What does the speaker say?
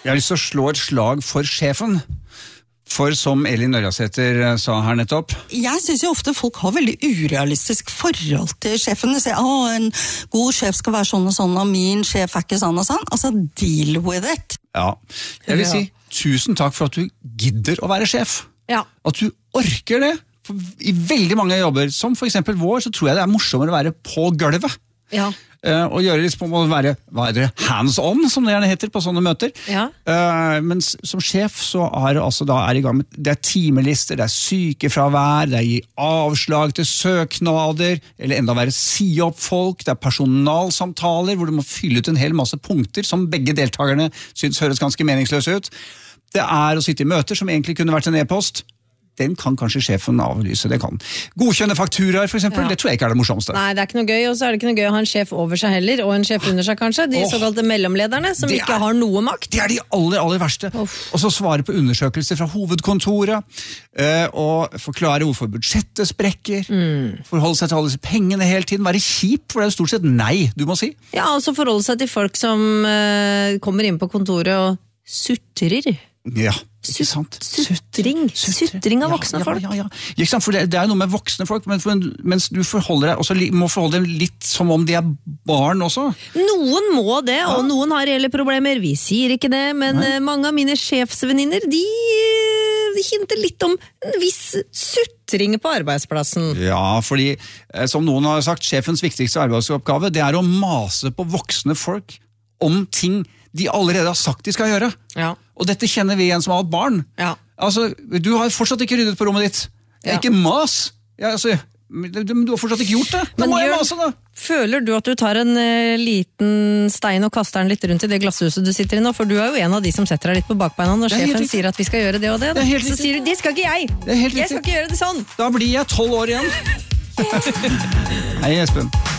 Jeg har lyst til å slå et slag for sjefen. For som Elin Ørjasæter sa her nettopp. Jeg synes jo ofte folk har veldig urealistisk forhold til sjefen. De sier, en god sjef skal være sånn og sånn, og min sjef ikke sånn og sånn. Altså, deal with it. Ja, jeg vil si tusen takk for at du gidder å være sjef. Ja. At du orker det. For i veldig mange jobber, som for eksempel vår, så tror jeg det morsommere å være på gulvet. Ja. Og gjøre litt på å være, hva er det, hands-on, som det gjerne heter på sånne møter. Ja. Men som sjef så er det altså da i gang med, det timelister, det sykefravær, det gi avslag til søknader, eller enda verre si opp folk, det personalsamtaler, hvor du må fylle ut en hel masse punkter, som begge deltakerne synes høres ganske meningsløse ut. Det å sitte i møter, som egentlig kunne vært en e-post. Den kan kanskje sjefen avlyse, det kan. Godkjenne fakturaer, for eksempel, det tror jeg ikke det morsomste. Nei, det ikke noe gøy, og så det ikke noe gøy å ha en sjef over seg heller, og en sjef under seg kanskje, de såkalte mellomlederne, som ikke har noe makt. Det de aller verste. Og så svare på undersøkelser fra hovedkontoret, og forklare hvorfor budsjettet sprekker, forholde seg til alle disse pengene hele tiden, være kjip, for det jo stort sett nei, du må si. Ja, og så forholde seg til folk som kommer inn på kontoret og sutrer. Ja, ikke sant? Sutring av voksne folk. Ja. Ikke sant, for det noe med voksne folk, mens du forholder deg, også må forholde deg litt som om de barn også. Noen må det, og noen har reelle problemer. Vi sier ikke det, men mange av mine sjefsvenninner, de hinter litt om en viss sutring på arbeidsplassen. Ja, fordi, som noen har sagt, sjefens viktigste arbeidsoppgave, det å mase på voksne folk om ting de allerede har sagt de skal gjøre. Ja. Og dette kjenner vi igjen som har et barn. Ja. Altså, du har fortsatt ikke ryddet på rommet ditt. Ikke mas. Ja, altså, du har fortsatt ikke gjort det. Da må jeg mase da. Føler du at du tar en liten stein og kaster den litt rundt i det glasshuset du sitter i nå? For du jo en av de som setter deg litt på bakbeina når sjefen sier at vi skal gjøre det og det. Så sier du, det skal ikke jeg. Jeg skal ikke gjøre det sånn. Da blir jeg 12 år igjen. Hei, Espen.